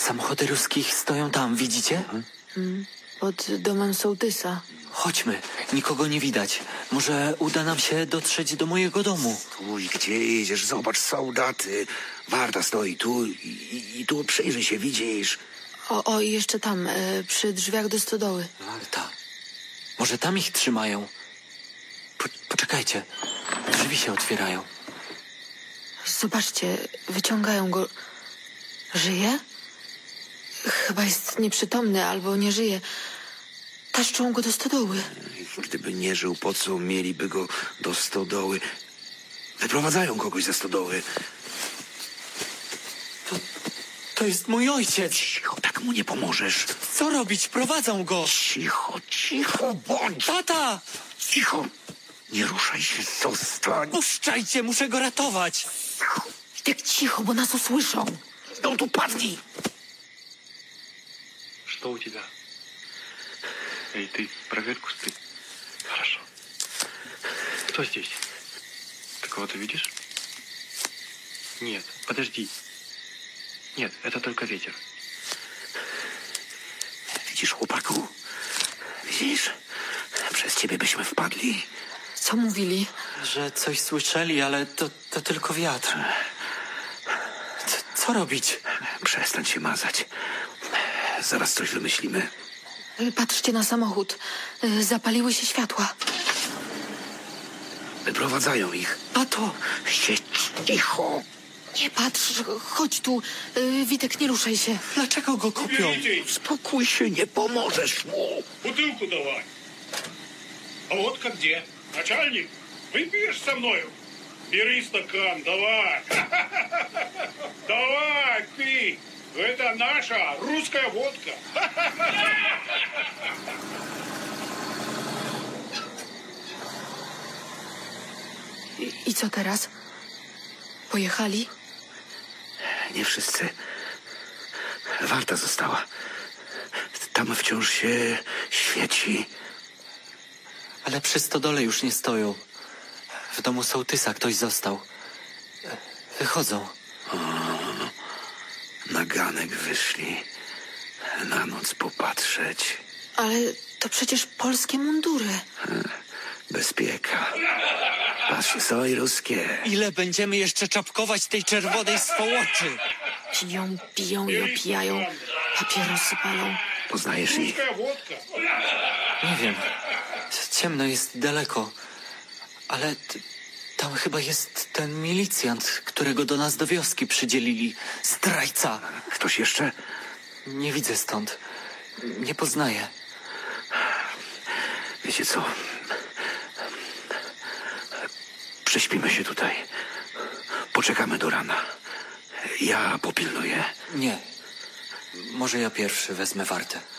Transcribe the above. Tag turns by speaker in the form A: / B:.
A: Samochody ruskich stoją tam, widzicie?
B: Pod domem sołtysa.
A: Chodźmy, nikogo nie widać. Może uda nam się dotrzeć do mojego domu.
C: Uj, gdzie idziesz? Zobacz, soldaty. Warta stoi tu i tu przyjrzyj się, widzisz?
B: O, i jeszcze tam, przy drzwiach do stodoły.
A: Warta. Może tam ich trzymają? Poczekajcie. Drzwi się otwierają.
B: Zobaczcie, wyciągają go. Żyje? Chyba jest nieprzytomny albo nie żyje. Taszczą go do stodoły.
C: Gdyby nie żył, po co mieliby go do stodoły? Wyprowadzają kogoś ze stodoły.
A: To jest mój ojciec.
C: Cicho, tak mu nie pomożesz.
A: Co robić? Prowadzą go.
C: Cicho bądź.
A: Tata!
C: Cicho. Nie ruszaj się, zostań.
A: Puszczajcie, muszę go ratować.
B: Tak cicho, bo nas usłyszą.
C: No tu padnij.
D: Что у тебя? Эй, ты проверку ты. Хорошо. Кто здесь? Ты кого-то видишь? Нет, подожди. Нет, это только ветер.
C: Widzisz, chłopaku? Widzisz? Przez ciebie byśmy wpadli.
B: Co mówili?
A: Że coś słyszeli, ale to tylko wiatr. Co robić?
C: Przestań się mazać. Zaraz coś wymyślimy.
B: Patrzcie na samochód. Zapaliły się światła.
C: Wyprowadzają ich.
A: Tato!
C: Siedź cicho.
B: Nie patrz, chodź tu. Witek, nie ruszaj się.
A: Dlaczego go kopią?
C: Spokój się, nie pomożesz mu.
E: Бутылку давай. А водка где? Начальник, выпьешь со мною? Бери стакан, давай. Давай, пей. Это наша русская водка.
B: I co teraz? Pojechali?
C: Nie wszyscy. Warta została. Tam wciąż się świeci.
A: Ale przy stodole już nie stoją. W domu sołtysa ktoś został. Wychodzą.
C: Na ganek wyszli. Na noc popatrzeć.
B: Ale to przecież polskie mundury.
C: Bezpieka. Patrz, są i ruskie.
A: Ile będziemy jeszcze czapkować tej czerwonej swołoczy?
B: Piją i opijają. Papierosy palą.
C: Poznajesz ich?
E: Русская водка.
A: Nie wiem. Ciemno jest daleko. Ale tam chyba jest ten milicjant, którego do nas do wioski przydzielili. Zdrajca.
C: Ktoś jeszcze?
A: Nie widzę stąd. Nie poznaję.
C: Wiecie co? Prześpimy się tutaj. Poczekamy do rana. Ja popilnuję.
A: Nie. Może ja pierwszy wezmę wartę.